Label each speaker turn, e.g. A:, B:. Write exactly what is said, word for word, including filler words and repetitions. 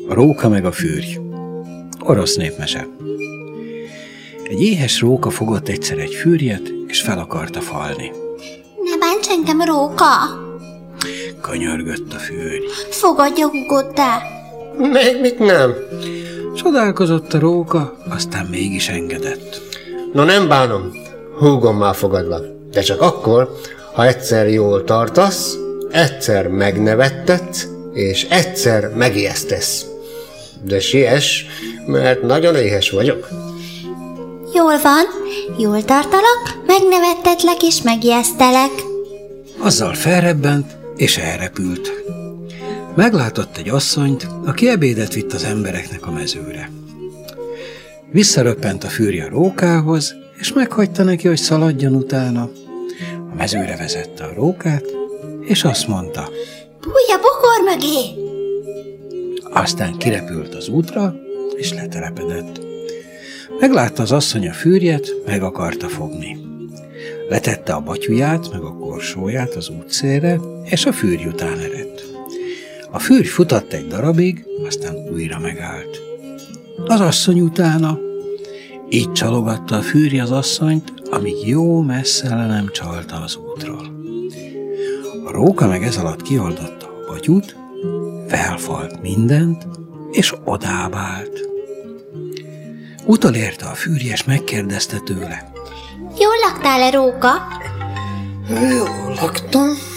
A: A róka meg a fürj. Orosz népmese. Egy éhes róka fogott egyszer egy fürjet, és fel akarta falni.
B: Ne bánts engem, róka!
A: Kanyörgött a fürj.
B: Fogadja húgod, de!
C: Még mit nem?
A: Csodálkozott a róka, aztán mégis engedett.
C: No nem bánom, húgommal fogadlak, de csak akkor, ha egyszer jól tartasz, egyszer megnevettetsz, és egyszer megijesztesz. De siess, mert nagyon éhes vagyok.
B: Jól van, jól tartalak, megnevettetlek és megijesztelek.
A: Azzal felrebbent, és elrepült. Meglátott egy asszonyt, aki ebédet vitt az embereknek a mezőre. Visszaröppent a fürje a rókához, és meghagyta neki, hogy szaladjon utána. A mezőre vezette a rókát, és azt mondta:
B: Bújj a bokor mögé!
A: Aztán kirepült az útra, és letelepedett. Meglátta az asszony a fürjet, meg akarta fogni. Letette a batyuját, meg a korsóját az útszélre, és a fürj után eredt. A fürj futott egy darabig, aztán újra megállt. Az asszony utána. Így csalogatta a fürj az asszonyt, amíg jó messze le nem csalta az útról. A róka meg ez alatt kioldotta a batyút, felfalt mindent, és odább állt. Utolérte a fürj, és megkérdezte tőle:
B: Jól laktál-e, róka?
C: Jól laktam.